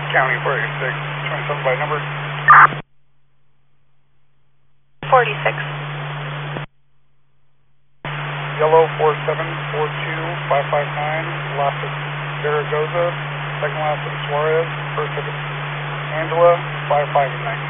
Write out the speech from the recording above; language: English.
County 46, 27 by number. 46. Yellow 4742559, last of Zaragoza, second last of Suarez, first of Angela, 55 and 19.